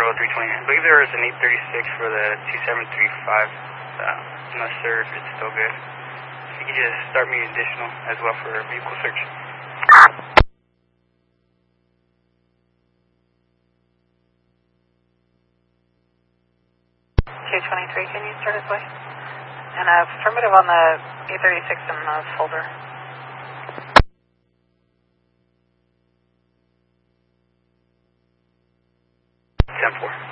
Bravo 320. I believe there is an 836 for the 2735. I'm not sure if it's still good. If you could just start me additional as well for a vehicle search. K23, can you start it, please? And affirmative on the 836 in the folder. 10-4.